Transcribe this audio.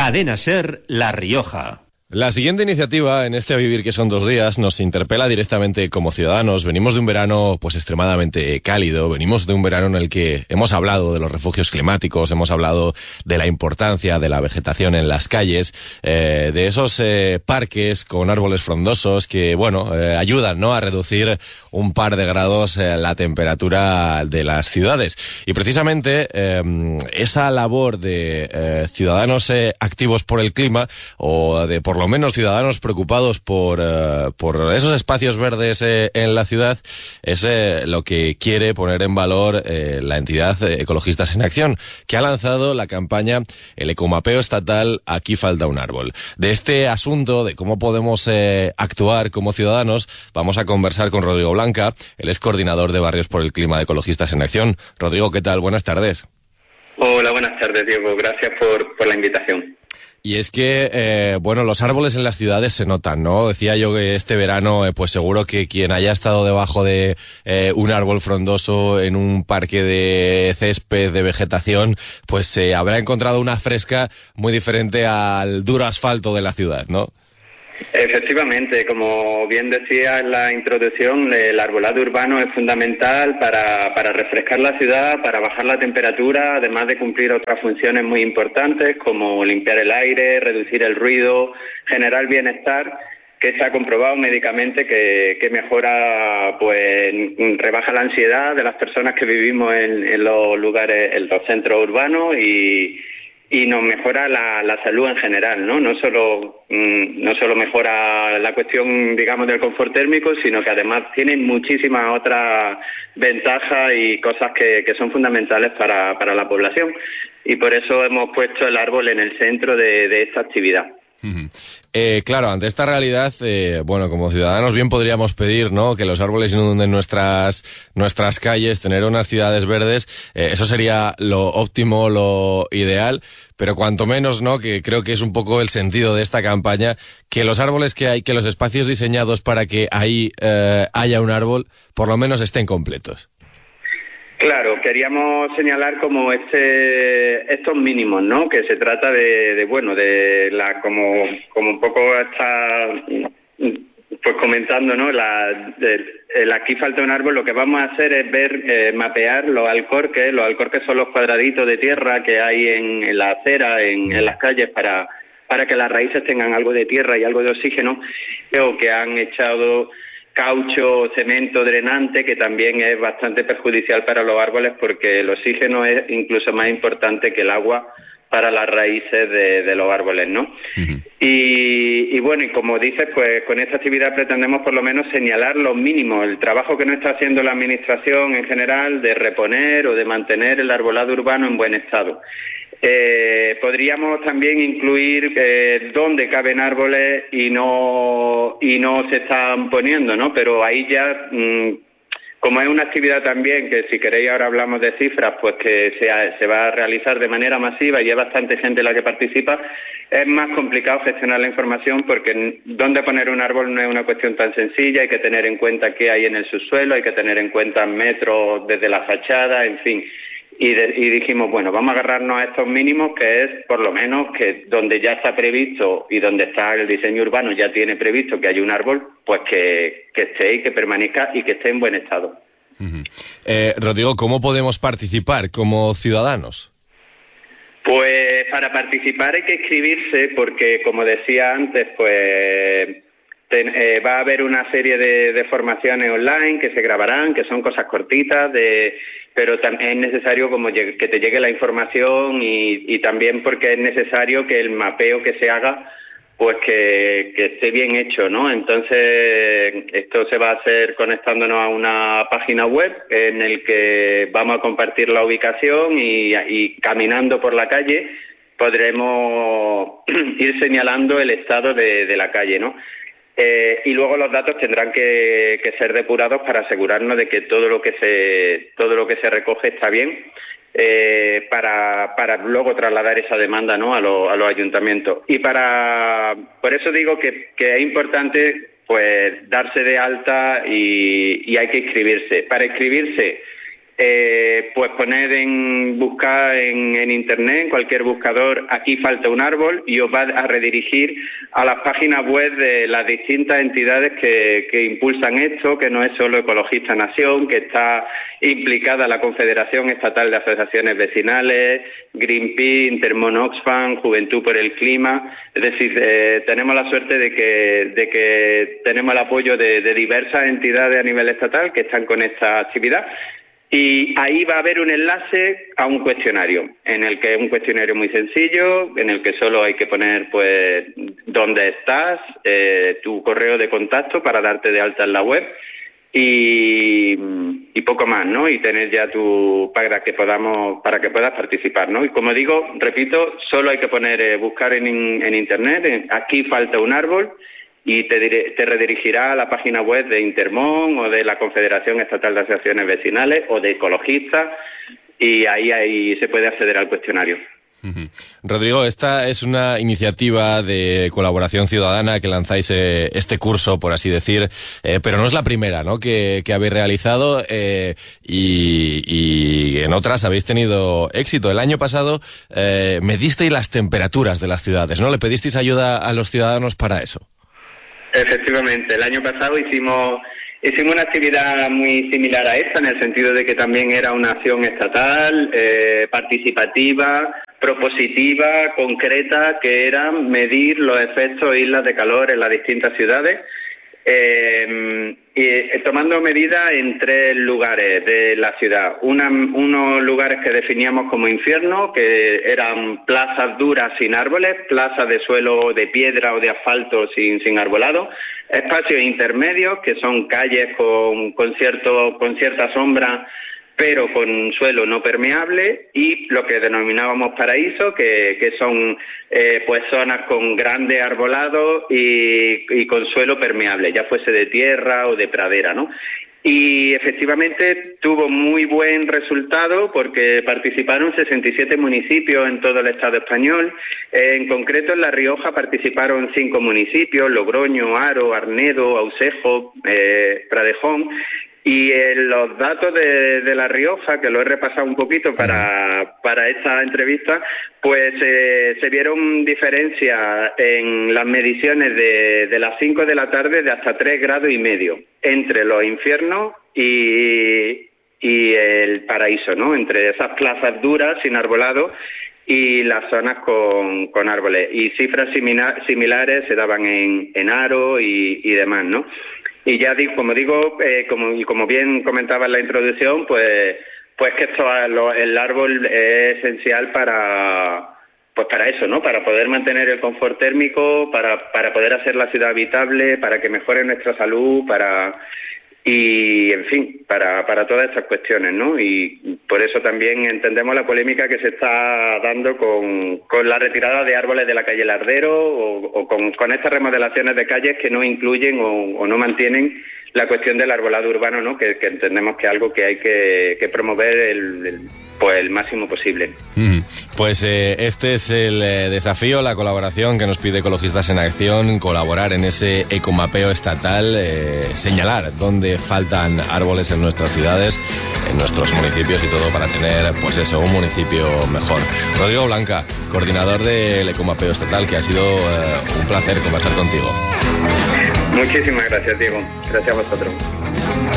Cadena SER La Rioja. La siguiente iniciativa, en este A Vivir, que son 2 días, nos interpela directamente como ciudadanos. Venimos de un verano pues extremadamente cálido, venimos de un verano en el que hemos hablado de los refugios climáticos, hemos hablado de la importancia de la vegetación en las calles, de esos parques con árboles frondosos que, ayudan, ¿no?, a reducir un par de grados la temperatura de las ciudades. Y precisamente esa labor de ciudadanos activos por el clima, o de por lo menos ciudadanos preocupados por esos espacios verdes en la ciudad, es lo que quiere poner en valor la entidad Ecologistas en Acción, que ha lanzado la campaña El Ecomapeo Estatal Aquí Falta un Árbol. De este asunto, de cómo podemos actuar como ciudadanos, vamos a conversar con Rodrigo Blanca. Él es coordinador de Barrios por el Clima de Ecologistas en Acción. Rodrigo, ¿qué tal? Buenas tardes. Hola, buenas tardes, Diego. Gracias por la invitación. Y es que, los árboles en las ciudades se notan, ¿no? Decía yo que este verano, pues seguro que quien haya estado debajo de un árbol frondoso en un parque de césped, de vegetación, pues habrá encontrado una fresca muy diferente al duro asfalto de la ciudad, ¿no? Efectivamente, como bien decía en la introducción, el arbolado urbano es fundamental para refrescar la ciudad, para bajar la temperatura, además de cumplir otras funciones muy importantes como limpiar el aire, reducir el ruido, generar bienestar, que está comprobado médicamente que mejora, pues rebaja la ansiedad de las personas que vivimos en los lugares, en los centros urbanos, y nos mejora la salud en general, ¿no? No solo mejora la cuestión, digamos, del confort térmico, sino que además tiene muchísimas otras ventajas y cosas que son fundamentales para la población. Y por eso hemos puesto el árbol en el centro de esta actividad. Claro, ante esta realidad, como ciudadanos bien podríamos pedir, ¿no?, que los árboles inunden nuestras calles, tener unas ciudades verdes. Eso sería lo óptimo, lo ideal, pero cuanto menos, ¿no?, que creo que es un poco el sentido de esta campaña, que los árboles que hay, que los espacios diseñados para que ahí haya un árbol, por lo menos estén completos. Claro, queríamos señalar como estos mínimos, ¿no? Que se trata como un poco está pues comentando, ¿no? El aquí falta un árbol. Lo que vamos a hacer es mapear los alcorques. Los alcorques son los cuadraditos de tierra que hay en la acera, en las calles, para que las raíces tengan algo de tierra y algo de oxígeno, o que han echado caucho, cemento drenante, que también es bastante perjudicial para los árboles, porque el oxígeno es incluso más importante que el agua para las raíces de los árboles, ¿no? Uh-huh. Y como dices, pues con esta actividad pretendemos por lo menos señalar los mínimos, el trabajo que no está haciendo la administración en general de reponer o de mantener el arbolado urbano en buen estado. Podríamos también incluir dónde caben árboles y no se están poniendo, ¿no? Pero ahí ya, como es una actividad también que, si queréis ahora hablamos de cifras, pues que se va a realizar de manera masiva y hay bastante gente la que participa, es más complicado gestionar la información, porque dónde poner un árbol no es una cuestión tan sencilla. Hay que tener en cuenta qué hay en el subsuelo, hay que tener en cuenta metros desde la fachada, en fin. Y dijimos, vamos a agarrarnos a estos mínimos, que es por lo menos que donde ya está previsto y donde está el diseño urbano ya tiene previsto que haya un árbol, pues que esté y que permanezca y que esté en buen estado. Uh-huh. Rodrigo, ¿cómo podemos participar como ciudadanos? Pues para participar hay que inscribirse, porque como decía antes, pues va a haber una serie de formaciones online que se grabarán, que son cosas cortitas, pero también es necesario que te llegue la información, y también porque es necesario que el mapeo que se haga, pues que esté bien hecho, ¿no? Entonces, esto se va a hacer conectándonos a una página web en el que vamos a compartir la ubicación, y caminando por la calle podremos ir señalando el estado de la calle, ¿no? Y luego los datos tendrán que ser depurados para asegurarnos de que todo lo que se recoge está bien, para luego trasladar esa demanda, ¿no?, a los ayuntamientos. Y por eso digo que es importante, pues, darse de alta, y hay que inscribirse. Para inscribirse pues buscar en internet, en cualquier buscador, aquí falta un árbol, y os va a redirigir a las páginas web de las distintas entidades que impulsan esto, que no es solo Ecologista Nación, que está implicada la Confederación Estatal de Asociaciones Vecinales, Greenpeace, Intermon Oxfam, Juventud por el Clima. Es decir, tenemos la suerte de que tenemos el apoyo de diversas entidades a nivel estatal que están con esta actividad. Y ahí va a haber un enlace a un cuestionario, en el que es un cuestionario muy sencillo, en el que solo hay que poner pues dónde estás, tu correo de contacto para darte de alta en la web y poco más, ¿no? Y tener ya para que puedas participar, ¿no? Y como digo, repito, solo hay que buscar en internet, aquí falta un árbol, y te redirigirá a la página web de Intermon o de la Confederación Estatal de Asociaciones Vecinales o de Ecologistas, y ahí se puede acceder al cuestionario. Rodrigo, esta es una iniciativa de colaboración ciudadana que lanzáis este curso, por así decir, pero no es la primera, ¿no?, que habéis realizado, y en otras habéis tenido éxito. El año pasado medisteis las temperaturas de las ciudades, ¿no? ¿Le pedisteis ayuda a los ciudadanos para eso? Efectivamente, el año pasado hicimos una actividad muy similar a esta, en el sentido de que también era una acción estatal, participativa, propositiva, concreta, que era medir los efectos islas de calor en las distintas ciudades, y tomando medidas en 3 lugares de la ciudad. Unos lugares que definíamos como infierno, que eran plazas duras sin árboles, plazas de suelo de piedra o de asfalto sin arbolado, espacios intermedios, que son calles con cierta sombra, pero con suelo no permeable, y lo que denominábamos paraíso, que son pues zonas con grandes arbolados y con suelo permeable, ya fuese de tierra o de pradera, ¿no? Y efectivamente tuvo muy buen resultado, porque participaron 67 municipios en todo el Estado español. En concreto, en La Rioja participaron 5 municipios: Logroño, Haro, Arnedo, Ausejo, Pradejón. Y en los datos de La Rioja, que lo he repasado un poquito para esta entrevista, pues se vieron diferencias en las mediciones de las 5 de la tarde de hasta 3,5 grados entre los infiernos y el paraíso, ¿no? Entre esas plazas duras sin arbolado y las zonas con árboles. Y cifras similares se daban en Haro y demás, ¿no? Y ya como bien comentaba en la introducción, pues que el árbol es esencial para eso, ¿no? Para poder mantener el confort térmico, para poder hacer la ciudad habitable, para que mejore nuestra salud, y en fin, para todas estas cuestiones, ¿no? Y por eso también entendemos la polémica que se está dando con la retirada de árboles de la calle Lardero, o con estas remodelaciones de calles que no incluyen o no mantienen la cuestión del arbolado urbano, ¿no? Que entendemos que es algo que hay que promover el máximo posible. Pues este es el desafío, la colaboración que nos pide Ecologistas en Acción: colaborar en ese ecomapeo estatal, señalar dónde faltan árboles en nuestras ciudades, en nuestros municipios, y todo para tener, pues eso, un municipio mejor. Rodrigo Blanca, coordinador del ecomapeo estatal, que ha sido un placer conversar contigo. Muchísimas gracias, Diego. Gracias a vosotros.